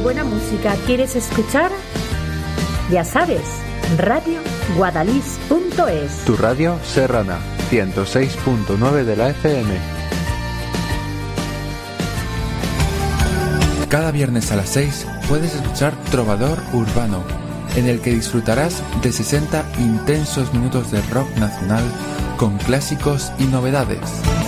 y buena música quieres escuchar? Ya sabes, radioguadalix.es. Tu radio serrana, 106.9 de la FM. Cada viernes a las 6 puedes escuchar Trovador Urbano, en el que disfrutarás de 60 intensos minutos de rock nacional con clásicos y novedades.